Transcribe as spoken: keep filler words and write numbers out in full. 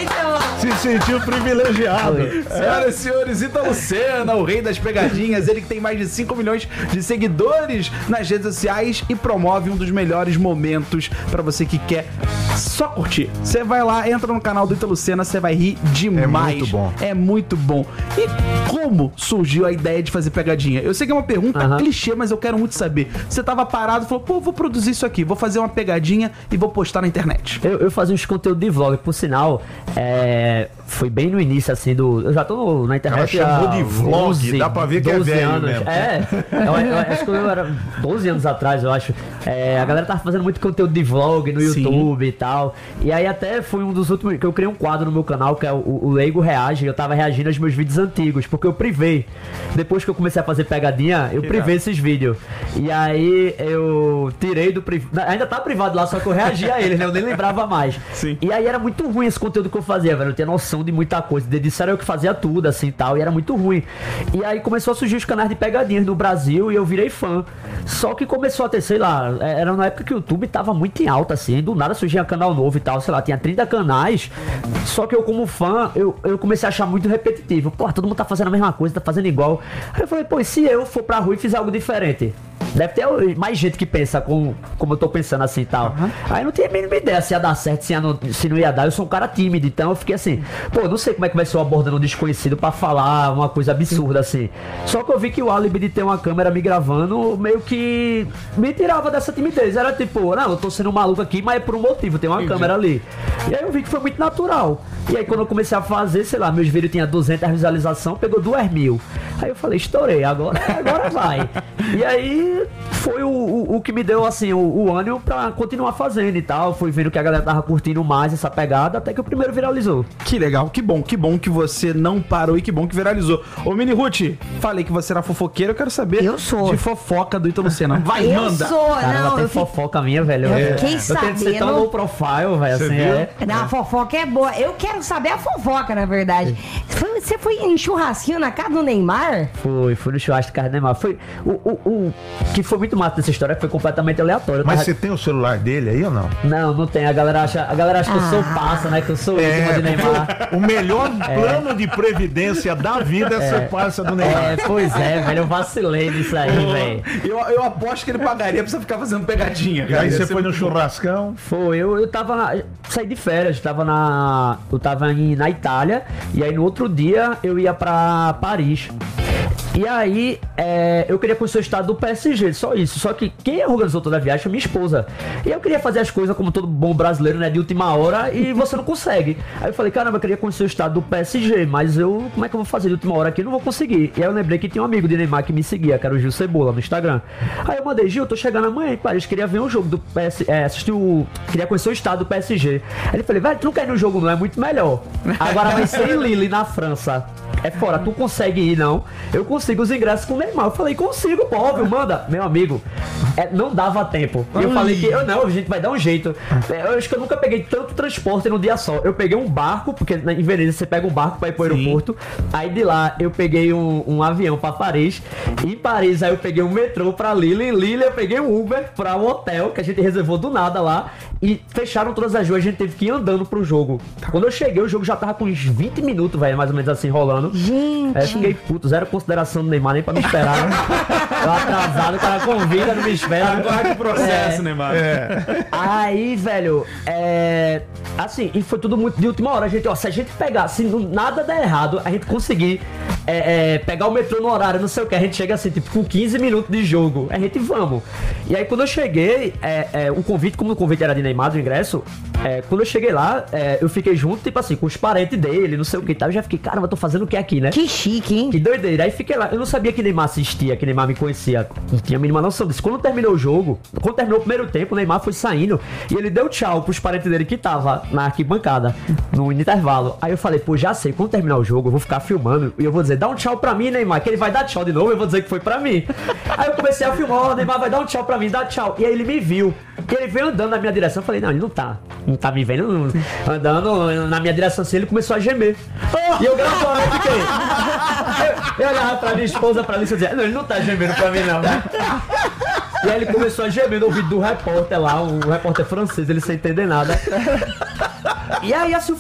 Se sentiu privilegiado. Senhoras e senhores, Ítalo Senna, o rei das pegadinhas, ele que tem mais de cinco milhões de seguidores nas redes sociais e promove um dos melhores momentos pra você que quer só curtir. Você vai lá, entra no canal do Ítalo Senna, você vai rir demais. É muito bom. É muito bom. E como surgiu a ideia de fazer pegadinha? Eu sei que é uma pergunta Aham. clichê, mas eu quero muito saber. Você tava parado e falou, pô, vou produzir isso aqui, vou fazer uma pegadinha e vou postar na internet. Eu, eu fazia uns conteúdos de vlog, por sinal, é, foi bem no início, assim, do... Eu já tô no- na internet Ela chamou há de vlog, dá pra ver que é doze velho anos. mesmo. É, eu, eu acho que eu era doze anos atrás, eu acho. É, a galera tava fazendo muito conteúdo de vlog no Sim. YouTube e tal. E aí até foi um dos últimos... que eu criei um quadro no meu canal, que é o, o Leigo Reage. Eu tava reagindo aos meus vídeos antigos, porque eu privei. Depois que eu comecei a fazer pegadinha, eu privei esses vídeos. E aí eu tirei do privado. Ainda tá privado lá, só que eu reagi a eles, né? Eu nem lembrava mais. Sim. E aí era muito ruim esse conteúdo que eu fazia, velho. Eu tinha noção de muita coisa. De disseram eu que fazia tudo, assim, tal. E era muito ruim. E aí começou a surgir os canais de pegadinhas no Brasil e eu virei fã. Só que começou a ter, sei lá, era na época que o YouTube tava muito em alta, assim. Do nada surgia canal novo e tal, sei lá, tinha trinta canais. Só que eu, como fã, eu, eu comecei a achar muito repetitivo. Pô, todo mundo tá fazendo a mesma coisa, tá fazendo igual. Aí eu falei, pô, e se eu for pra rua e fizer algo diferente? Deve ter mais gente que pensa como, como eu tô pensando assim e tal. Uhum. Aí não tinha a mínima ideia se ia dar certo, se, ia não, se não ia dar. Eu sou um cara tímido, então eu fiquei assim, pô, não sei como é que vai ser eu abordando um desconhecido pra falar uma coisa absurda assim. Só que eu vi que o álibi de ter uma câmera me gravando meio que me tirava dessa timidez. Era tipo, não, eu tô sendo um maluco aqui, mas é por um motivo, tem uma Entendi. câmera ali. E aí eu vi que foi muito natural. E aí quando eu comecei a fazer, sei lá, meus vídeos tinham duzentas visualizações, pegou duas mil. Aí eu falei, estourei, agora, agora vai. E aí foi o, o, o que me deu assim o, o ânimo pra continuar fazendo e tal. Fui vendo que a galera tava curtindo mais essa pegada, até que o primeiro viralizou. Que legal, que bom, que bom que você não parou e que bom que viralizou. Ô, Mini Ruth, falei que você era fofoqueira, eu quero saber Eu sou. de fofoca do Ítalo Senna. Vai, Eu manda! sou, Caramba, não, tem eu fiquei- fofoca minha, velho. Eu fiquei eu tento ser tão sabendo- low profile, velho, Você assim, viu? é. Não, a fofoca é boa. Eu quero saber a fofoca, na verdade. Foi- Você foi em churrasquinho na casa do Neymar? Fui, fui no churrasco de carne Neymar. Foi o, o, o que foi muito massa dessa história, que foi completamente aleatório. Eu Mas tava- você tem o celular dele aí ou não? Não, não tem. A galera acha, a galera acha que eu sou Ah. passa, né? Que eu sou íntimo de Neymar. o melhor plano de previdência da vida é ser parça do Neymar. É, pois é, velho. Eu vacilei nisso aí, velho. Eu, eu aposto que ele pagaria pra você ficar fazendo pegadinha, E cara. aí Ia você ser foi no muito bom. churrascão. Foi, eu, eu tava na, saí de férias, tava na, eu tava em, na Itália, e aí no outro dia eu ia pra Paris. E aí, é, eu queria conhecer o estado do P S G, só isso. Só que quem organizou toda a viagem foi minha esposa. E eu queria fazer as coisas como todo bom brasileiro, né, de última hora, e você não consegue. Aí eu falei, caramba, eu queria conhecer o estado do P S G, mas eu, como é que eu vou fazer de última hora aqui? Eu não vou conseguir. E aí eu lembrei que tinha um amigo de Neymar que me seguia, que era o Gil Cebola, no Instagram. Aí eu mandei, Gil, eu tô chegando amanhã em Paris, queria ver um jogo do P S G, é, assistir o... queria conhecer o estado do P S G. Aí ele falou, velho, tu não quer ir no jogo não, é muito melhor. Agora vai ser em Lille, na França. É fora, tu consegue ir, não? Eu consigo os ingressos com o Neymar. Eu falei, consigo, pô, óbvio, manda. Meu amigo, é, não dava tempo. E eu falei que, eu não, a gente vai dar um jeito. É, eu acho que eu nunca peguei tanto transporte num dia só. Eu peguei um barco, porque na- em Veneza você pega um barco pra ir pro aeroporto. Aí de lá eu peguei um, um avião pra Paris. E em Paris aí eu peguei um metrô pra Lille. Em Lille eu peguei um Uber pra um hotel que a gente reservou do nada lá. E fecharam todas as ruas, a gente teve que ir andando pro jogo. Quando eu cheguei, o jogo já tava com uns vinte minutos, velho, mais ou menos assim, rolando. Gente. Aí eu fiquei puto, zero consideração do Neymar, nem pra me esperar. Né? Eu atrasado, o cara convida, não me espera. Aguarde o processo, É. Neymar. Aí, velho, é. Assim, e foi tudo muito de última hora. A gente, ó, se a gente pegar, se não- nada der errado, a gente conseguir é, é, pegar o metrô no horário, não sei o que, a gente chega assim, tipo, com quinze minutos de jogo. A gente vamos. E aí, quando eu cheguei, é, é, o convite, como o convite era de Neymar, do ingresso, é, quando eu cheguei lá, é, eu fiquei junto, tipo assim, com os parentes dele, não sei o que e tal. Eu já fiquei, caramba, eu tô fazendo o que aqui, né? Que chique, hein? Que doideira. Aí fiquei lá. Eu não sabia que Neymar assistia, que Neymar me conhecia. Não tinha a mínima noção disso. Quando terminou o jogo, quando terminou o primeiro tempo, o Neymar foi saindo e ele deu tchau pros parentes dele que tava na arquibancada, no intervalo. Aí eu falei, pô, já sei, quando terminar o jogo, eu vou ficar filmando e eu vou dizer, dá um tchau pra mim, Neymar, que ele vai dar tchau de novo, eu vou dizer que foi pra mim. Aí eu comecei a filmar, ó, o Neymar vai dar um tchau pra mim, dá tchau. E aí ele me viu. E ele veio andando na minha direção. Eu falei, não, ele não tá. Não tá me vendo, não, andando na minha direção assim, ele começou a gemer. E eu gravando, eu fiquei. Eu, eu olhava pra minha esposa, pra Alice, e dizia, não, ele não tá gemendo pra mim, não. E aí ele começou a gemer no ouvido do repórter lá, um repórter francês, ele sem entender nada. E aí, assim,